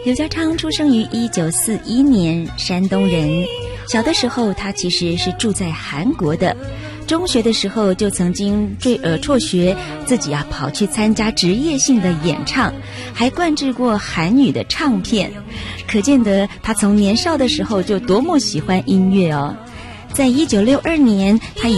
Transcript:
刘家昌出生于1941年，山东人。小的时候，他其实是住在韩国的。中学的时候就曾经辍学，自己跑去参加职业性的演唱，还灌制过韩语的唱片，可见得他从年少的时候就多么喜欢音乐哦。在1962年，他以